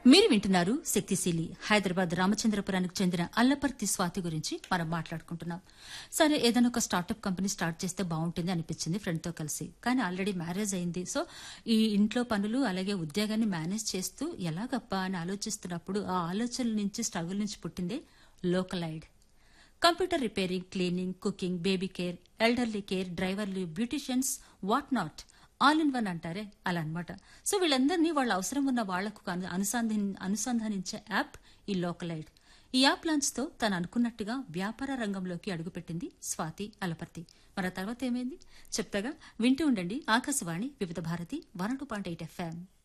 మీరు వింటున్నారు శక్తిశీలి. హైదరాబాద్ రామచంద్రపురానికి చెందిన అల్లపర్తి స్వాతి గురించి మనం మాట్లాడుకుంటున్నాం. సరే, ఏదైనా ఒక స్టార్టప్ కంపెనీ స్టార్ట్ చేస్తే బాగుంటుంది అనిపించింది ఫ్రెండ్ తో కలిసి. కానీ ఆల్రెడీ మ్యారేజ్ అయింది. సో ఈ ఇంట్లో పనులు అలాగే ఉద్యోగాన్ని మేనేజ్ చేస్తూ ఎలాగబ్బా అని ఆలోచిస్తున్నప్పుడు ఆ ఆలోచనల నుంచి, స్ట్రగుల్ నుంచి పుట్టిందే లోకలైడ్. Computer repairing, cleaning, cooking, baby care, elderly care, డ్రైవర్లు, beauticians, what not, all in one అంటారే అలా అనమాట. సో వీళ్ళందరినీ వాళ్ళ అవసరం ఉన్న వాళ్లకు అనుసంధానించే యాప్ ఈ లోకలైడ్. ఈ యాప్ లాంచ్ తో తను అనుకున్నట్టుగా వ్యాపార రంగంలోకి అడుగుపెట్టింది స్వాతి అలపర్తి. మరి తర్వాత ఏమైంది చెప్తాగా, వింటూ ఉండండి. ఆకాశవాణి వివిధ భారతి 102.8 FM.